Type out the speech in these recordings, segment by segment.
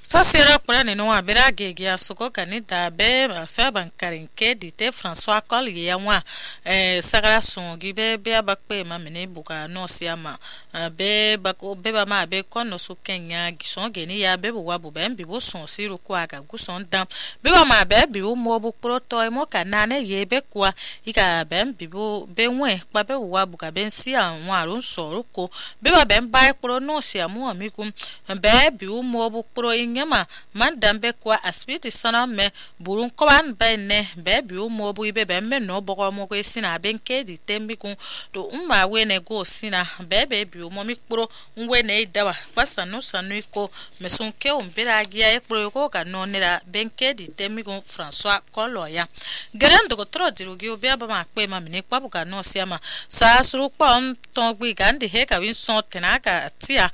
Sasira purani no abira gege asoko kanida be asaban karinke dite François Col yawa sagara songi be abakpe mamene buka no siama be bako be ba ma be kono so kenya gison geni ya be wa bu be bibo son siru kwa ga guson dam be ba ma be bibo mo bu proto mo kanane ye be kwa ika be bibo be nwe kwa be wa buka ben si anwa ron soro ko be ba ben ba pro no siamu amikum be bibo mo bu pro nyama man dambe kwa aspiti sana me burun koban benne be biu mo bu ibe be me no bogo mo ko sina benke di tembi kun do umma we ne go sina be biu mo mi kpro nwe ne dawa pasa no sanu ko mesun ke umbira gia e kpro ko ka no nira benke di tembi kun François Koloya gerando ko tro dirugi obi aba ma pe ma mini kwa buka no siama sa suru kwa on ton gbi gandi he ka win son tenaka tia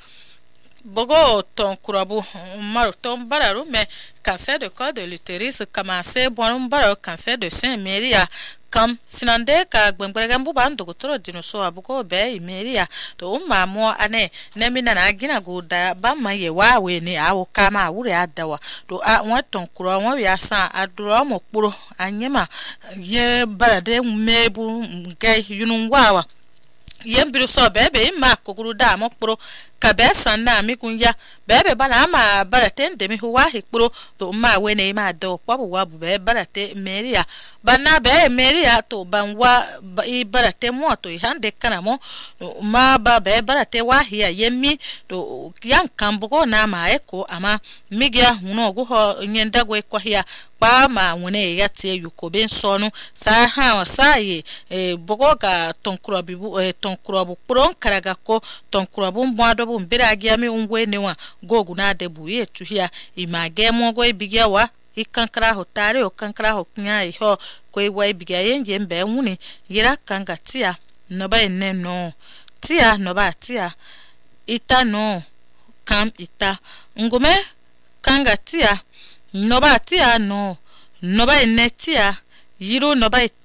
Bogo ton kurabu maru ton bararu me cancer de col de l'utérus commencé bon bararu cancer de sein meria kam sinande ka gbengberega mbuba ndogotoro dinoso abuko be imeria to umma mo ane nemina na gina goda ba maye wa we ni awo kama wure adawa to a won ton kuro won wi asa aduro mo kpuro anyema ye barade mebu ngai yunun wawa yembiru so bebe ma kokuru da mo kpuro kabesa na mi kunya bebe bana ma barate ndemi huwa hikpuro to ma wene ma do kwabu wabu be barate meria bana be meria to banwa I barate mo to hande kana mo ma ba be barate wa hiya yemi to yan kambugo na ma eko ama migya huno go ho nyenda go ekwa hiya ba ma wone yate yuko ben sonu sa ha sa ye bogo ga tonkuro bibu tonkuro bu pron karaga ko tonkuro bu mbado mbira giami ungwe newa gogu na debu ye tuhia image mo go ibigia wa ikankra hotare o kankra hoknya iho ko iwa ibigia yenje mbe nwuni yira kanga tia no ba enne no tia no ba tia ita no kam ita ngume kanga tia no ba tia no ba enne tia yiro no ba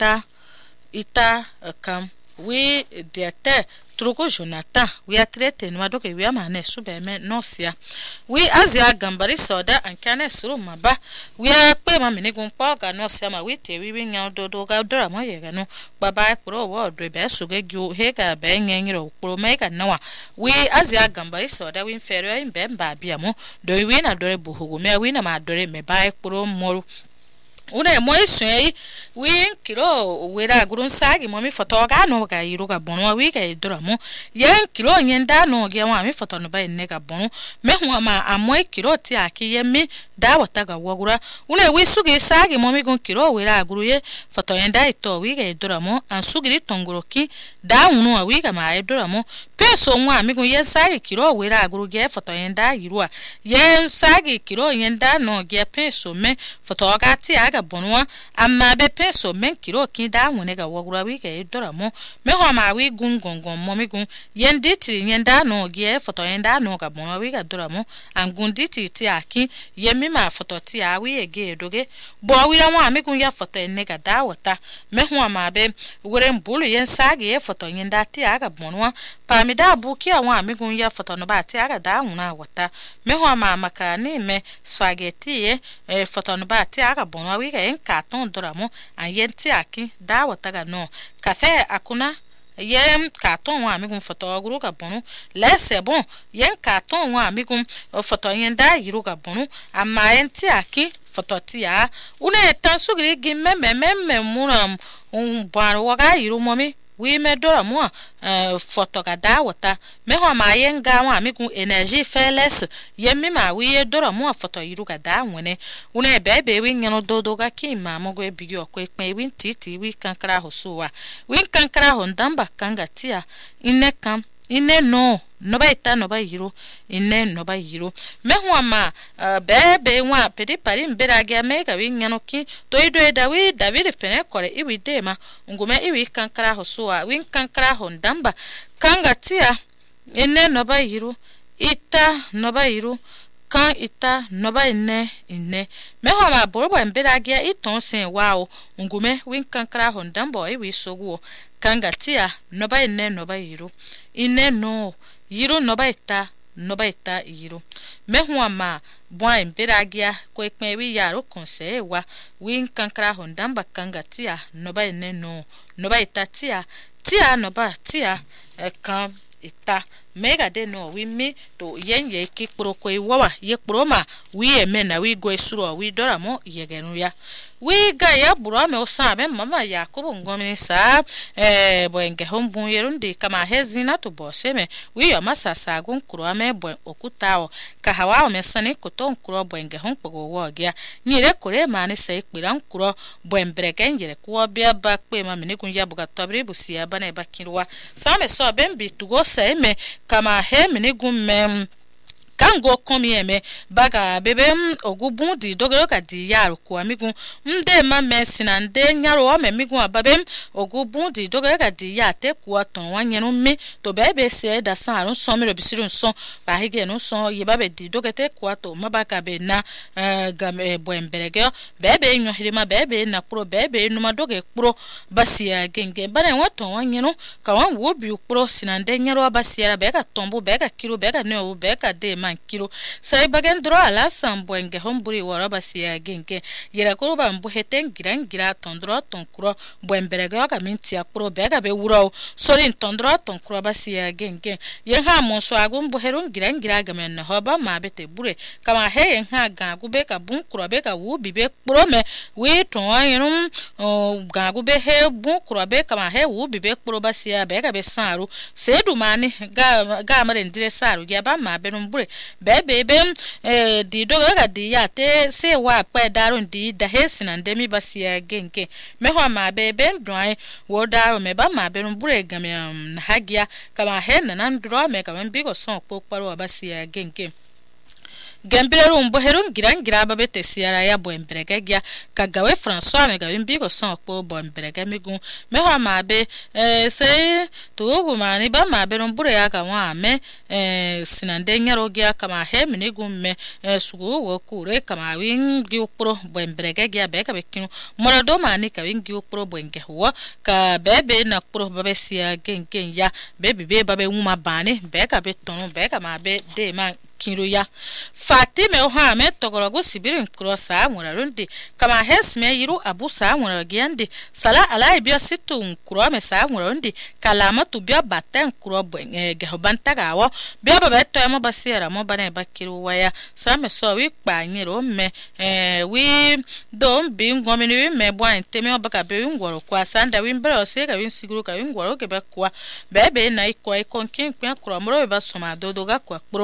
ita kam we diete Truco Jonathan, we are treated no adoke we amane subeme nosia. We azia gambari soda and cane surumaba. We are pe mamini gumpoga nosia ma wite we wing out doga drama yegano, baba pro word rebe suge gu hega bang yero pro mega noa. We azia gambari soda win inferior in bemba biamo, do we win adore buhume win a madore me buy pro moru. Une moi swei win kilo wera gurun sagi momi fotoga no ga iruga bono wi ga idoramo yen kilo nyenda no ge wa mi foto no ba nega bono me hu ma amoy kilo ti aki yemi da wataga wagura une wi sugi sagi momi gun kilo wera guru ye foto yenda ito wi ga idoramo an sugiri tongoroki da unu wi ga ma idoramo peso nwa mi gun yen sagi kilo wera guru ge foto yenda irua yen sagi kilo yenda no ge peso me fotoga ti aga bonwa amma be peso men kilo kin da wone ga wogura wi ga idoramo me ho ma wi gungongon mo mi gun yenditi yenda no ge foto yenda no ga bonwa wi ga doramo angunditi ti aki yemi ma foto ti awi ege doge bo wi ra wa mi gun ya foto enne ga da wota me ho ma be wore mbulu yen sage foto yenda ti aga bonwa pa mi da buki awa mi gun ya foto no ba ti aga da wona wota me ho ma makani me spaghetti foto no ba ti aga bonwa wi ga en carton doramo an yenti aki da wataga no café akuna yen carton wa mi gun foto guru ga bonu le c'est bon yen carton wa mi gun foto yenda yiru ga bonu amma yenti aki foto ti ya une tansugri gimme muram bar waga yiru momi we me doramo foto ga da wata me ho ma yen ga wa mi gun energy fearless yemi ma we doramo foto yiru ga da wone une bebe we nyano dodo ga ki ma mo go ebigi okwe pe we titi we kankra ho suwa we kankra ho ndamba kanga tia ine kam ine no ba ita no ba yiru ine no ba yiru me ho ma bebe wa pedi pari mbera ga me ga we nyano ki doido da we David pene kore iwi dema ngume iwi kankra ho suwa we kankra ho ndamba kanga tia ine no ba yiru ita no ba yiru kan ita no ba ine me ho ma borbo mbera ga iton sen wao ngume we kankra ho ndamba iwi soguo kanga tia no ba ine no ba yiru ine no yiru no ba ita no baita iro me huama bwa emberagia ko ekme wi yaro konse wa win kankra hondamba kangatia no ba no baita tia no ba tia kan ita mega de no wi mi to yenye kikpro ko iwa ye kproma wi emena wi go esuro wi doramo yegenu ya wi ga ya buro me osabe mama yakubu ngomini sa boenge hombun yerundi kama hezina to boseme wi yo masasa gun kuro ame bo okutao ka hawa me sane koton kuro boenge honpogo wogia nyire kore mani se ikpiran kuro boembrege njere kuo bia bakpe mama ni kun ya buga tobri busia bana bakirwa same so bembi tugo se me kama he mini gumme kango komi eme baga bebe ogubun di dogero ka di yaro ko amigun mde ma mesina nde nyaro o me migun ababem ogubun di dogero ka di yate ko aton wanyenu mi to bebe se da san arun so mi ro bisirun so ba hige no so ye babe di dogete ko ato mabaka be na game boemberege bebe nyo hirima bebe na pro bebe numa doge pro basia genge bana waton wanyenu ka wan wo bi pro sinande nyaro basia be ka tombo be ka kiro be ka no be ka de kilo sai bagen dro ala sambwenge homburi wara basia genke yera ko ba mbuheten gira tondro tonkro bwemberega ka mintia pro bega be wuro sorin tondro tonkro basia genke yen ha monso agum buherun gira gamen hoba ma bete bure kama he yen ha ga gube ka bun kro be ka wu bibe pro me we ton ayun ga gube he bun kro be kama he wu bibe pro basia bega be saru sedu mani ga mare ndire saru ya ba ma benum bure bebe di doga ga di ya te se wa pa darun di da hesina ndemi basia genke me ho ma bebe ndoi wo daru me ba ma benum bure ga me hagia kama he nan dro me kama bigo son pokparo basia genke gembere umbo herun gira babete siara ya bo embregegia kagawe François me gawe mbigo son po bo embrege migun me ho ma be se tugu mani ba ma be rumbure ya ka wa me sinande nyaro gia kama he minigun me sugu wo kure kama win gi upro bo embregegia be ka be kinu morado mani ka win gi upro bo enge ho ka bebe na pro babe sia gengen ya bebe be babe uma bani be ka be tonu be ka ma be de ma kiruya Fatime oha me togorogo sibirin krosa murarundi kama hesme yiru abu sa muragiandi sala alai bia situ nkro me sa murarundi kalama tu bia baten kro gehobanta gawo bia babeto emo basiera mo bane bakiru waya sa me so wi kpanyiro me wi dom bingo mini me bwan temi obaka be ngoro kwa sanda wi mbere ose ka wi siguru ka wi ngoro ke bakwa bebe na iko nkin kwa kro moro be soma dodoga kwa kpro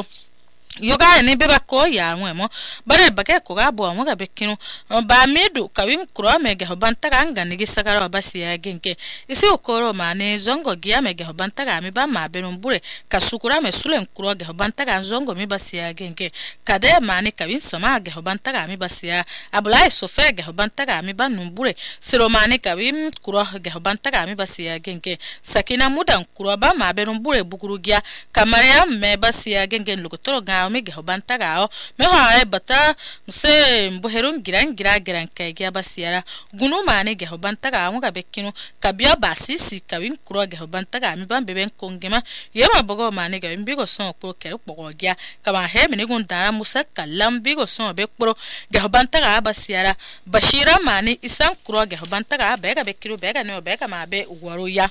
yoga ni beba ko ya nwemo bare bake ko ga bo mo ga bekinu ba medu kawin kro mege hobanta ganga ni gisagara basi ya genke isi okoro mane zongo gia mege hobanta ga mi ba ma benumbure kasukura me sulen kro ge hobanta ga zongo mi basi ya genke kade mane kawin sama ge hobanta ga mi basi ya abulai sofe ge hobanta ga mi ba numbure siro mane kawin kro ge hobanta ga mi basi ya genke sakina mudan kro ba ma benumbure bukuru gia kamare me basi ya genke lukotoro ga me ge hobanta gao me ho bata se mboherun giran kai ge basiara gunu mane ge hobanta ga mu ga bekinu kabia basisi kawin kuro ge hobanta ga mi ban beben kongema yema bogo mane ge mbigo son pro kere pogo gia kama he me gun dara musa kallam bigo son be pro ge hobanta ga basiara bashira mane isan kuro ge hobanta ga be ga bekiru be ga no be ka ma be woro ya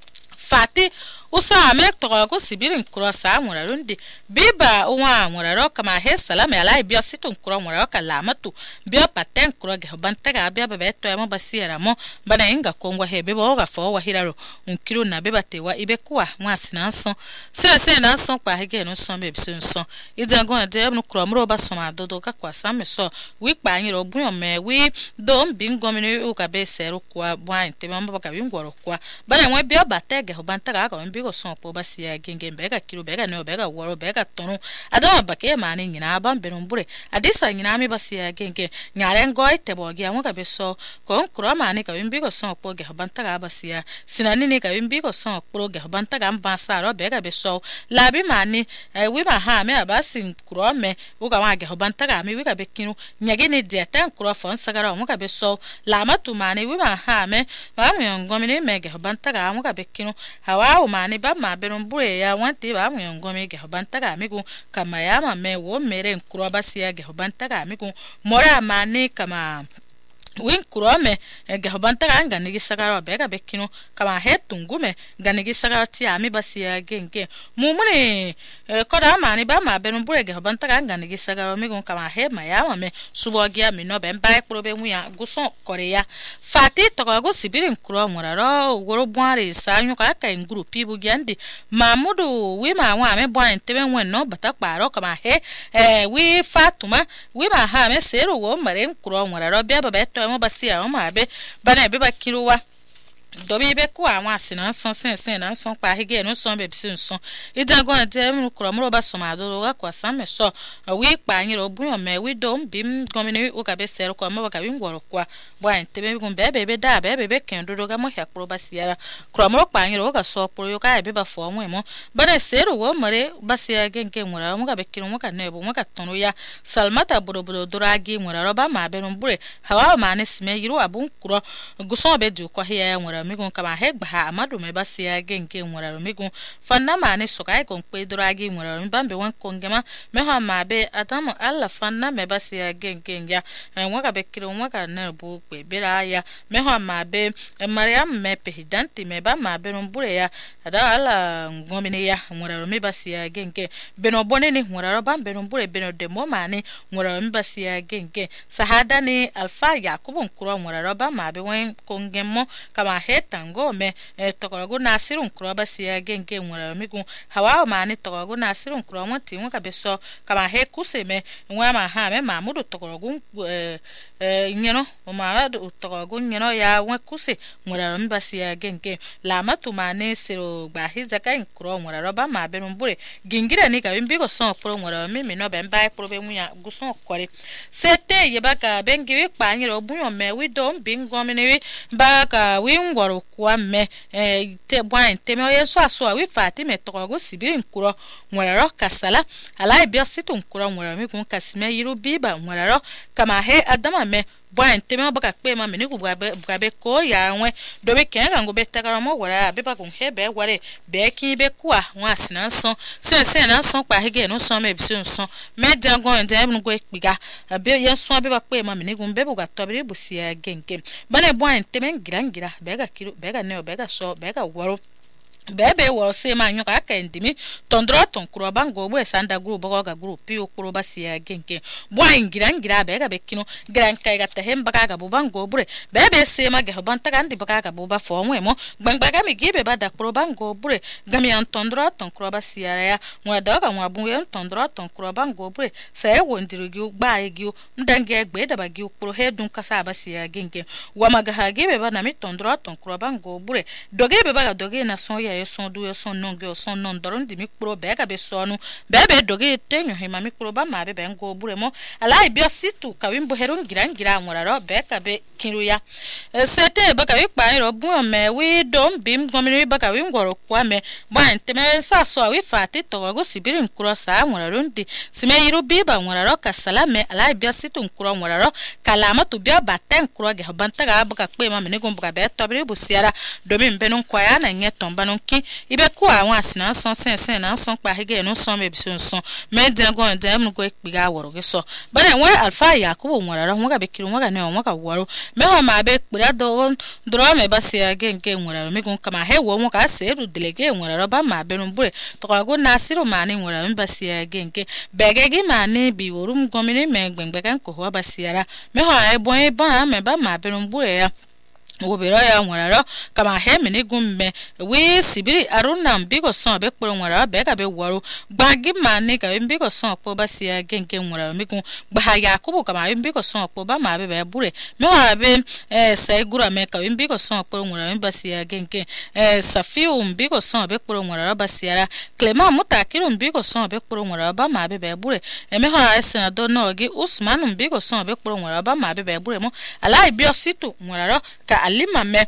Fati usa me togo sibirin krosa murarundi biba uwa muraro kama he salama ala bia situn kro muraro kala matu bia paten kro ge bantaga bia bebeto emo basiera mo bana inga kongwa he bebo ga fo wa hiraro unkiru na beba tewa ibekuwa mwasina nso sira na nso kwa hege no so me bisun so idango ade no kro muro basoma dodo ka kwa same so wi kpa anyiro bunyo me wi dom bingo mini u ka be seru kwa bwa ntebe mbo ka bingoro kwa bana nwe bia batege bantaga ka mbigo son po basia genge bega kilo bega no bega woro bega tonu adama bake mani nyina ba benumbure adisa nyina mi basia genge nyare ngoi tebo gi amuka beso kon kro mani ka mbigo son po ge bantaga basia sinani ni ka mbigo son pro ge bantaga mbasa ro bega beso labi mani wi ma ha me abasi kro me u ka ma ge bantaga mi wi ka bekinu nyage ni deten kro fon sagara amuka beso lama tu mani wi ma ha me ba mi ngomi ni me ge bantaga amuka bekinu hawa mani mani ba ma benumbure ya wanti ba ngome ge hobantaga migu kama yama me wo mere nkuro basia ge hobantaga migu mora mani kama win kurome ge hobantaga ngani gisagara bega bekino kama hetungume ngani gisagara ti ami basia genge mumune koda mani ba ma benumbure ge hobantaga ngani gisagara migu kama he mayama me subogia mino bemba probe muya guson korea fati togo sibirin kuro moraro goro bwari sanyu ka ka nguru pibu gyandi mamudu wi ma wa me bwan tebe wen no bata kparo kama he wi fatuma wi ma ha me seru wo mare kuro moraro bia babeto mo basia o ma be bana be bakiruwa dobi be ku awon asina son sen na son pa hige no son be bisun son idagon de mu kuro mo ba so ma do ga kwa sam so wi pa yin ro buyon me wi do bim gomini o ka be ser ko mo ba ka wi ngoro kwa bwan tebe gun be da be ken do ga mo hya kuro basia kuro mo pa yin ro ga so pro yo ka be ba fo mo mo bana seru wo mare basia genke ngora mo ga be kinu mo ka ne bo mo ka tonu ya salmata buro duragi ngora ro ba ma be no bure hawa ma ne sme yiru abun kuro guso be du ko hya ngora migun kama hegba amadu me basia genke ngora migun fanna mane sokai kon pe duragi ngora mi bambe wan kongema me ha ma be atamu alla fanna me basia genke ya waka be kiro waka na bu pe beraya me ha ma be mariam me pehidanti me ba ma be no bure ya ada alla ngomine ya ngora mi basia genke beno bonene ngora bambe no bure beno demo mane ngora mi basia genke sahada ni alfa yakubu nkuro ngora ba ma be wan kongemo kama tango me tokorogo nasirun kro basia genke ngora migu hawa mani tokorogo nasirun kro mo tinwo ka beso kama he kuseme nwa ma ha me mamudu tokorogo nyeno ma do tokorogo nyeno ya nwa kuse ngora basia genke la matu mane siro gba hizaka nkro ngora ba ma be mbure gingira ni ka bimbi ko son pro ngora mi no be mba pro be muya guson kore sete yebaka bengi wi pa nyiro bunyo me wi do bingo me ni ba ka wi ngoro kwa me te bwan te me yeso aso wi fati me togo sibirin kuro ngoraro kasala ala bia situ kuro ngoraro mi kun kasime yiru biba ngoraro kama he adama me bwan te me baka pe ma me ni ku buga be ko ya nwe do be ken gango be takara mo wora be ba kun he be wore be kin be kwa wa sinan son sen na son pa hege no son me bisun son me dangon de mu go ekpiga be yeso be ba pe ma me ni kun be buga to be busia genke bana bwan te me ngira bega kiro bega ne bega so bega woro bebe woro se ma nyoka ka ndimi tondro ton kuro bango bo sanda group bogo ga group pi okuro basia genke bo ngira bega bekino gran kai ga tehem baga ga bo bango bure bebe se ma ga banta ga ndi baga ga bo ba fo mo gbangba ga mi gibe ba da kuro bango bure gami an tondro ton kuro basia ya mo da ga mo abu en tondro ton kuro bango bure se wo ndiru gi gba gi ndange egbe da ba gi okuro he dun kasa basia genke wa maga ha gibe ba na mi tondro ton kuro bango bure doge be ba ga doge na son ya son du son nonge son non doron di mikro bega be sonu bebe doge tenyo he mami kro ba ma be ngo buremo ala ibio situ ka wimbo heron girangira ngoraro beka be kiruya sete baka wi pa ro bu me wi dom bim gomini baka wi ngoro kwa me ban teme sa so wi fati to go sibirin kro sa ngoraro ndi sime yiru biba ngoraro ka salame ala ibio situ kro ngoraro kalama tu bia baten kro ge banta ga baka pe ma me ne gomba be to bi busiara domi mbenun kwa ya na nyetomba no ibe ku awon asina son sen na son pa hege no son me bisun son me dangon dem go ekpiga woro ge so bana won alfa yakubu ngoraro mo ga be kiru mo ga ne mo ga woro me ho ma be kpira do dro me basia genke ngoraro me gun kama he wo mo ka seru delege ngoraro ba ma be no bure to go nasiru mani ngoraro me basia genke bege gi mani bi worum gomini me gbengbe kan ko ho basiara me ho e bon e ba me ba ma be no bure ya wobero ya ngoraro kama heme ni gumme we sibiri aruna mbigo son be kporo ngoraro be ka be woro gbagi mani ka mbigo son po basia genke ngoraro migun gba yakubu kama mbigo son po ba ma be bure me wa be sai gura me ka mbigo son po ngoraro basia genke safiu mbigo son be kporo ngoraro basiara clement mutakiru mbigo son be kporo ngoraro ba ma be bure me ha senador nogi usman mbigo son be kporo ngoraro ba ma be bure mo ala ibio situ ngoraro ka alima me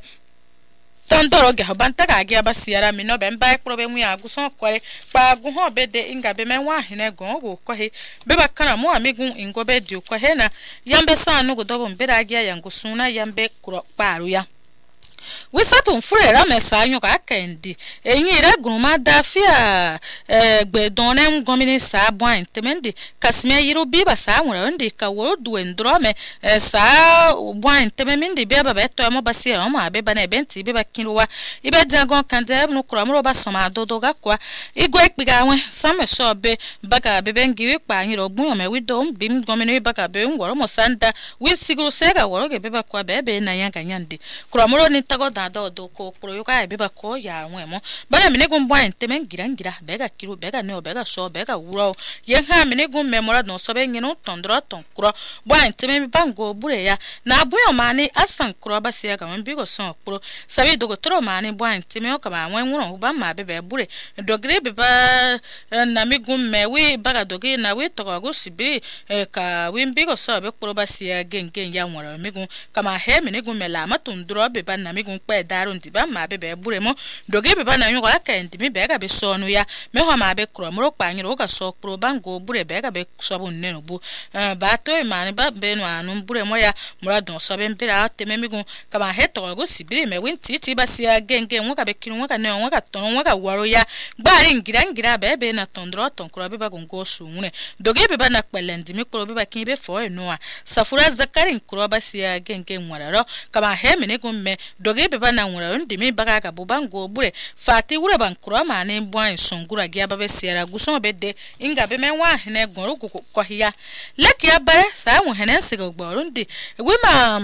tandoro ge banta ga ge basiara mi no be mba probe mu ya guson kware pa gu ho be de inga be me wa hene gon go ko he be bakana mu amigun ingo be di ko he na yambe sa no go dobo mbe ra ge ya ngusuna yambe kuro paru ya wisatu mfurera mesanyo ka kendi enyira gruma dafia gbedone ngomini sa bwan temendi kasme yiro biba sa nwura ndi ka woro duendrome sa bwan tememindi biaba beto mo basia mo abeba na ebenti biba kinwa ibe dagon kande no kramro ba soma dodoga kwa igwe kpigawe same sobe baga bebengi pa nyiro bun me widom bim gomini baga be ngoro mo sanda wi siguru sega woro ge beba kwa bebe na yanga nyandi kramro ni tago dado do ko proyoka beba ko ya nwemo bana mine gumbo enteme ngira bega kiru bega ne bega so bega wuro ye ha mine gum memora no so be ngino tondro tonkro bo enteme bango bureya na abuyo mani asan kro basia ka mbigo so pro sabi dogo tro mani bo enteme o kama nwen wuro ba ma bebe bure dogre beba na mi gum mewi baga dogi na wi to go sibi ka wi mbigo so be pro basia gengen ya nworo mi gum kama he mine gum mela matundro beba na mi gum pe daru ndiba ma bebe bure mo doge beba na nyugo aka ndimi bega be sonu ya meho ma be kro mro kpanyiro ga so pro bango bure bega be so bu nenu bu ba to mani ba be no anu bure mo ya mura don so be mpira tememigu kama heto go sibiri me winti ti basia genge nwoka be kinu nwoka ne nwoka tono nwoka waro ya gbari ngira bebe na tondro tonkro be ba gongo sunune doge beba na kpele ndimi kro be ba kin be fo enu a safura zakari nkro basia genge nwararo kama he mene gumme doge beba na nwara ndimi baga ga bubango bure fati wure bankro ma ne bwan songura gi ababe siara guso bede inga be menwa hene goro ko hiya leki abare sa mu hene sigo gborundi we ma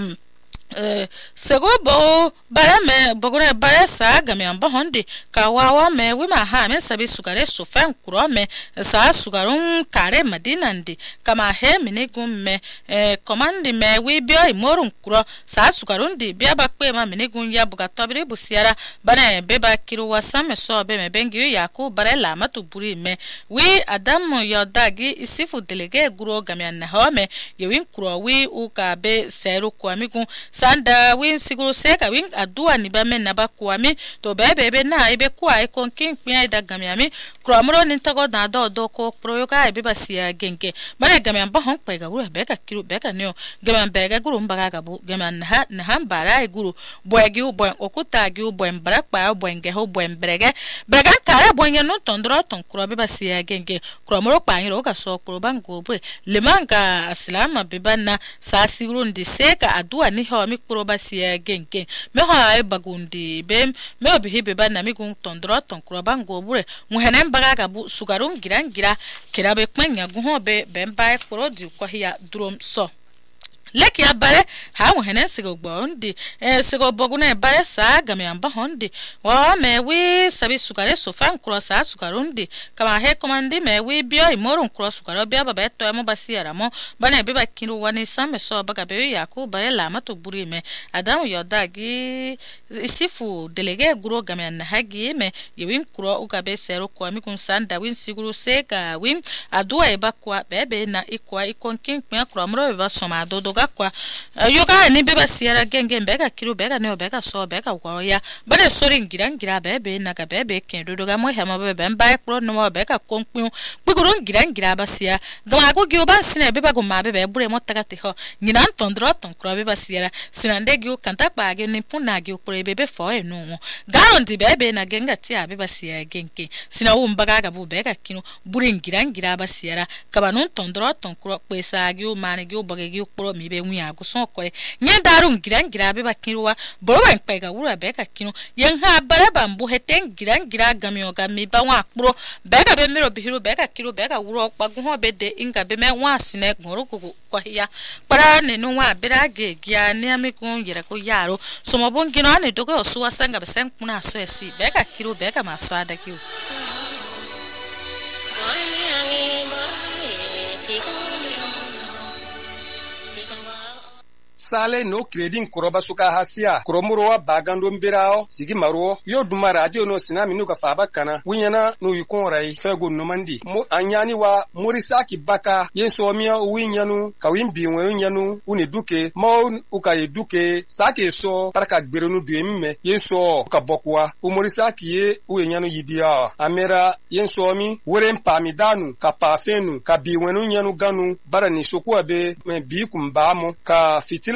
sego bo bara me bogore bara sa game amba honde ka wawa me we ma ha me sabi sugare sofen kuro me sa sugarun kare madina ndi kama he mine gumme komandi me we bio imorun kuro sa sugarun di bia bakpe ma mine gun ya buga tabire busiara bana be ba kiru wasame so be me bengi ya ko bare la matu buri me we adam yodagi isifu delege guro game na ha me yewin kuro we u ka be seru ko amigun sanda win siguro seka win adua ni ba men na ba kwami to bebe na ibe kwa ikon king pia ida gamiami kromro ni tago na do ko proyoka ibe basia genge bale gamiam ba hon pega guru beka kiru beka neo gamiam bega guru mbaga gabu gamiam na hambara guru boegi boen okuta gi boen brakpa boen geho boen brege brega kare boen no tondro ton kro be basia genge kromro pa nyiro ka so kro bango bwe lemanga aslama bebana sa siguro ndi seka adua ni ho mi kro basia genge me ho ay bagundi bem me obi be bana mi gun tondro ton kro bango bure muhene mbaga gabu sugarun girangira kirabe kwenya gu ho be bemba kro di ko hiya drum so leki abare ha muhene sigo gbondi sigo bogune bare sa game amba hondi wa me wi sabi sugare sofan cross sa sugarundi kama he komandi me wi bio imorun cross sugaro bia baba to mo basiara mo bana be bakiru wani same so baga be yaku bare la mato buri me adam yodagi isifu delege guro game na hagi me yewin kuro ugabe sero ko mi kun sanda win siguru seka win adua e bakwa bebe na ikwa ikonkin kwen kuro mro be basoma dodoga kwa yoga ni beba siara genge bega kiru bega ne bega so bega kwa ya bale sori ngira bebe na ka bebe kendo doga mo hema bebe mba ekro no bega konkun bigurun ngira basia gama go gyo ban sine beba go ma bebe bure mo takate ho nyina tondro ton kro beba siara sinande gyo kanta pa ge ni puna gyo pro bebe fo enu garondi bebe na genga ti a beba sia genke sina wo mbaga ga bu bega kinu bure ngira basiara kabanun tondro ton kro pesa gyo mane gyo boge gyo pro mi be ya guson kore nyendaru ngira be bakiruwa boroba mpega wura beka kinu yenha baraba mbu heten ngira gamio gami ba wa kpro beka be miro bihiru beka kiru beka wuro kpagu ho bede inga be me wa sine ngoro ko hiya para ne no wa berage gia ne amikun yere ko yaro somo bongino ne dogo osuwa sanga be sen kuna so esi beka kiru beka maswada kiu sale no credit koroba suka hasia kromuro wa bagando mbirao sigi maro yo duma radio no sinami no ka faba kana winyana no yikon rai fego no mandi mo anyani wa morisaki baka yenso mia winyanu ka wimbi winyanu uni duke mo ukaye duke sake so paraka gberonu duemme yenso ka bokwa umorisaki ye winyanu yibia amera yenso mi wore mpami danu ka pafenu ka biwenu nyanu ganu bara ni sokuabe bi kumbamo ka fitila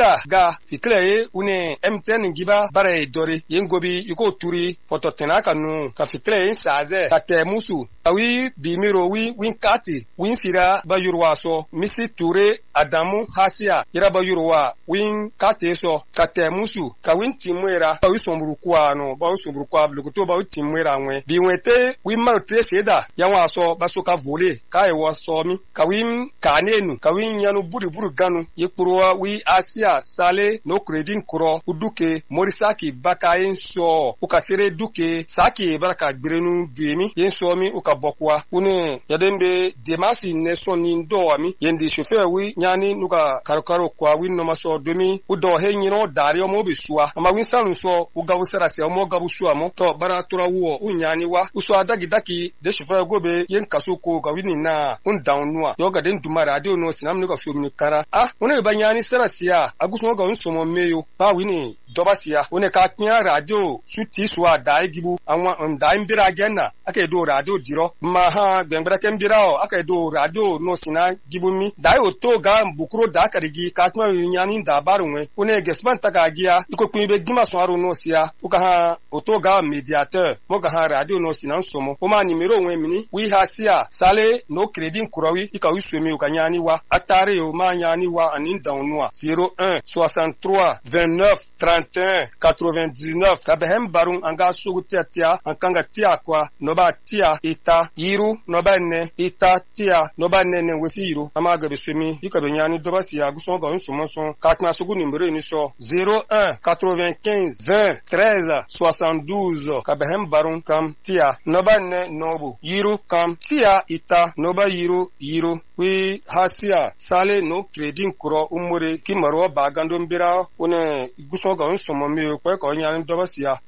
bira ga fikle une MTN giba bare dori yengobi yuko turi fototena kanu ka fikle saze kate musu awi bimiro win kati win sira ba yurwa so misi ture adamu hasia yira ba yurwa win kate so kate musu ka win timwera ba wisomburu kwa no ba wisomburu kwa blukuto ba timwera nwe biwete win marte seda yanwa so ba so ka vole ka ewo so mi ka win kanenu ka win yanu buru ganu yekpuruwa wi asia sale no credit kuro uduke morisaki bakayin so ukasere duke saki baraka gbirenu duemi yen so mi ukabokwa une yadembe demasi nesoni ndo ami yendi chauffeur wi nyani nuka karokaro kwa wi no maso domi udo he nyino dari omo besua ama wi sanu so ugawusera se omo gabusua mo to bara tura wo unyani wa uso adagidaki de chauffeur gobe yen kasuko gawini na undaunwa yoga den dumara ade no sinam nuka fumni kara une banyani serasia aguso ga unsomo meyo ba wini dobasia une ka knya radio suti swa dai gibu anwa ndai mbira genna ake do radio diro ma ha gbengbra kembira o ake do radio no sina gibu mi dai oto ga mbukuro da karigi ka knya nyani da barunwe une gespan taka gia iko kunbe gima so aro no sia uka ha oto ga mediateur mo ga ha radio no sina nsomo o ma numero we mini wi ha sia sale no credit kurawi ika wiswemi ukanyani wa atare o ma nyani wa anin daunwa 01 63 29 31 99 kabehem barun anga sugu tia ankanga tia kwa noba tia ita yiru noba ne ita tia noba ne wesi yiru amaga besemi ikabe nyani doba sia guso ga nsomonso katna sugu numero ni so 01 95 20 13 72 kabehem barun kam tia noba ne nobu yiru kam tia ita noba yiru wi hasia sale no credit kuro umure kimaro bagando mbira une guso ga nsomo mi ko ko nyan dobasia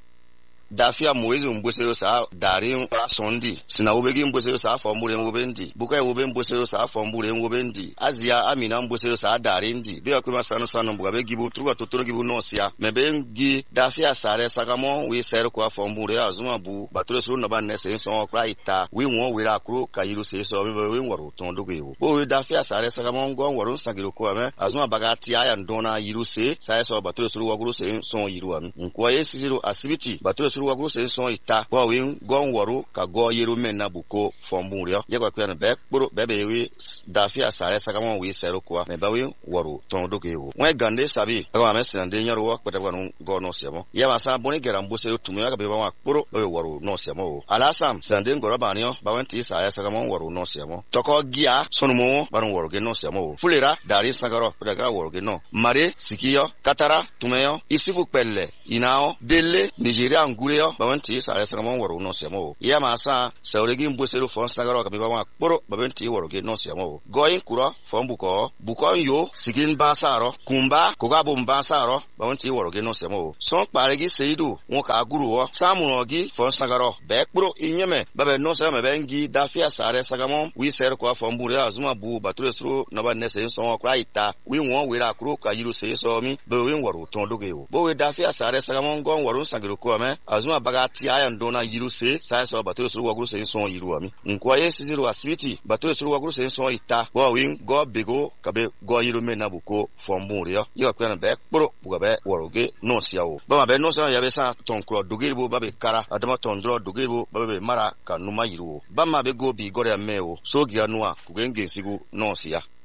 dafia moezi mbwesero sa dari sondi sina ubegi mbwesero sa formule ngobendi buka ube mbwesero sa formule ngobendi azia amina mbwesero sa dari ndi be akuma sano mbuga be gibu truwa totoro gibu nosia mebengi dafia sare sagamo we sero kwa formule azuma bu batule suru no banne se so kra ita we won we ra kru kayiru se so be we woro tondo gwewo bo we dafia sare sagamo ngo woro sagiro ko ame azuma bagati aya ndona yiru se sai so batule suru waguru se so yiru am nkwa yesiro asibiti batule suru waguru se so ita kwa we gon woro ka go yiru menna buko formule yekwa kwa be kporo bebe we dafia sare sagamo we sero kwa me ba we woro tondo gwewo we gande sabi ko ame sende nyaro wa kwata kwa go no semo ya masa boni gera mbose tumu ya ka be ba kporo be woro no semo alasam sende ngoro banyo ba wenti sare sagamo woro no semo toko gia sonumo baron woro ge no semo fulera dari sagaro daga woro ge no mare sikiyo katara tumeyo isifu pelle inao dele nigeria ngureo ba wenti sare sagamo woro no semo ya masa sauregi mbose ro fon sagaro ka be ba kporo ba wenti woro ge no semo goyin kuro fon buko yo sikin basaro kumba kogabo mbasaro ba wenti woro ge no semo son paregi seidu won ka guru wo samunogi fon sagaro be kporo inyeme ba be no semo bengi dafia sare sagamo wi ser ko fon bure azuma bu batule suru no ba nese so kwa ita wi won we ra kro ka yiru se so mi be wi woro ton doge wo bo we dafia sare sagamo ngon woro sagiro ko ame azuma bagati aya ndona yiru se sai so batule suru waguru se so yiru ami nkwa ye siziru asibiti batule suru waguru se so ita bo wi go bego ka be go yiru me na buko fon bure yo kwa na be kporo bu be woro ge no sia wo ba be no sa ya be sa ton kro doge bo ba be kara adama ton dro doge bo ba be mara ka numa yiru ba ma be go bi gore mewo so gi anua kugenge sigu no sia